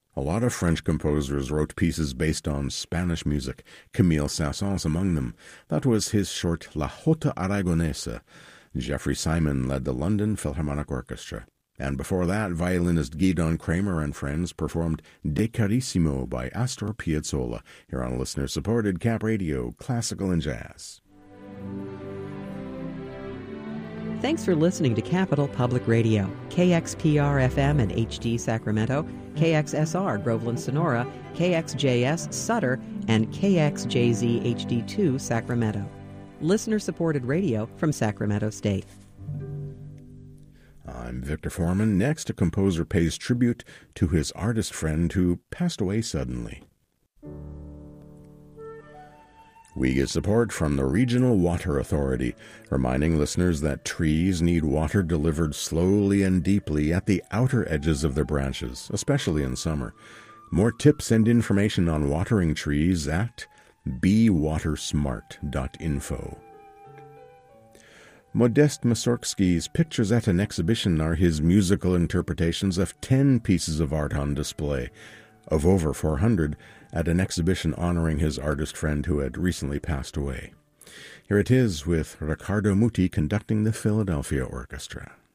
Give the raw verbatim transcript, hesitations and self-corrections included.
A lot of French composers wrote pieces based on Spanish music, Camille Saint-Saëns among them. That was his short La Jota Aragonesa. Jeffrey Simon led the London Philharmonic Orchestra. And before that, violinist Gidon Kramer and friends performed De Carissimo by Astor Piazzolla, here on listener-supported Cap Radio, Classical and Jazz. Thanks for listening to Capital Public Radio, K X P R F M and H D Sacramento, K X S R Groveland Sonora, K X J S Sutter, and K X J Z H D two Sacramento. Listener-supported radio from Sacramento State. I'm Victor Foreman. Next, a composer pays tribute to his artist friend who passed away suddenly. We get support from the Regional Water Authority, reminding listeners that trees need water delivered slowly and deeply at the outer edges of their branches, especially in summer. More tips and information on watering trees at be water smart dot info. Modest Mussorgsky's pictures at an exhibition are his musical interpretations of ten pieces of art on display, of over four hundred, at an exhibition honoring his artist friend who had recently passed away. Here it is with Riccardo Muti conducting the Philadelphia Orchestra.